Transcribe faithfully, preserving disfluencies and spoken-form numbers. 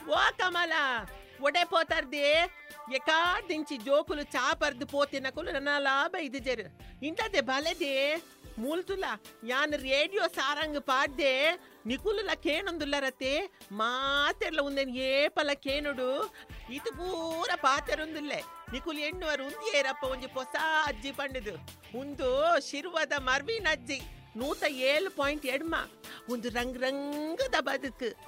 ಓ ಕಮಲ ಒಡೆ ಪೋತಾರ್ದೆ ಎಕಾದಿಂಚಿ ಜೋಕುಲು ಚಾಪರ್ದು ಪೋತಿನಕುಲು ನನ್ನ ಲಾಭ ಇದ್ದಿಜರು ಇಂಥದ್ದೇ ಬಲೆದೆ ಮೂಲ್ತುಲ ಯಾನ್ ರೇಡಿಯೋ ಸಾರಂಗ್ ಪಾಡ್ದೆ ನಿಕುಲುಲ ಕೇನೊಂದುಲ್ಲರತೆ ಮಾತೆರ್ಲ ಒಂದೇನು ಏಪಲ ಕೇನುಡು ಇದು ಪೂರ ಪಾತೆರೊಂದುಲ್ಲೆ ನಿಕುಲು ಎಣ್ಣುವರು ಉಂದಿಯೇರಪ್ಪ ಒಂಜಿ ಹೊಸ ಅಜ್ಜಿ ಪಂಡದು ಒಂದು ಶಿರ್ವದ ಮರ್ವಿನ ಅಜ್ಜಿ ನೂತ ಏಳು ಪಾಯಿಂಟ್ ಎಡ್ಮ ಒಂದು ರಂಗ್ ರಂಗದ ಬದುಕು